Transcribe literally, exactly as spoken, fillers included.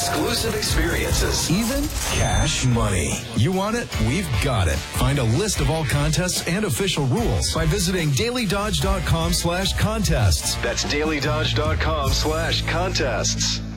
exclusive experiences, even cash money. You want it? We've got it. Find a list of all contests and official rules by visiting daily dodge dot com slash contests. That's daily dodge dot com slash contests.